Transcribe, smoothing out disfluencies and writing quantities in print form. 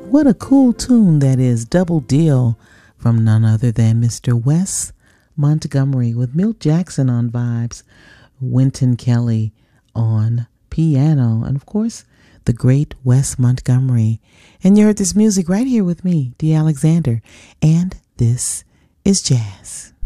What a cool tune that is. Double Deal from none other than Mr. Wes Montgomery with Milt Jackson on vibes, Wynton Kelly on piano, and of course, the great Wes Montgomery. And you heard this music right here with me, Dee Alexander, and this is jazz.